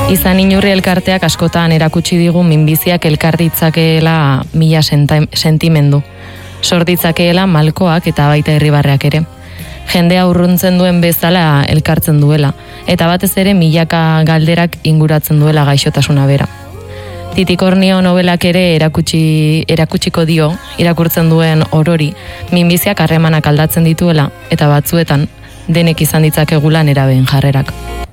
Izan inurri elkarteak askotan erakutsi digu minbiziak elkar ditzakeela 1000 sentimendu. Sor ditzakeela malkoak eta baita irribarreak ere. Jendea urruntzen duen bezala elkartzen duela, eta batez ere milaka galderak inguratzen duela gaixotasuna bera. Titikornio nobelak ere erakutsiko dio, irakurtzen duen orori, minbiziak harremanak aldatzen dituela, eta batzuetan denek izan ditzakegula nerabeen jarrerak.